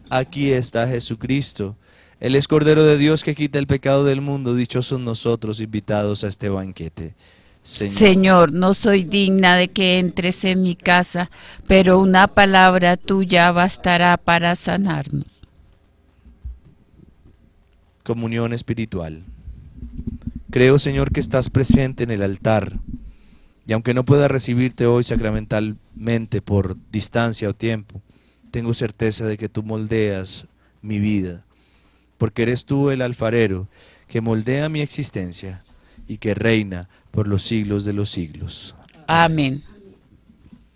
Aquí está Jesucristo. Él es Cordero de Dios que quita el pecado del mundo. Dichosos nosotros invitados a este banquete. Señor. Señor, no soy digna de que entres en mi casa, pero una palabra tuya bastará para sanarnos. Comunión espiritual. Creo, Señor, que estás presente en el altar. Y aunque no pueda recibirte hoy sacramentalmente por distancia o tiempo, tengo certeza de que tú moldeas mi vida, porque eres tú el alfarero que moldea mi existencia y que reina por los siglos de los siglos. Amén. Amén.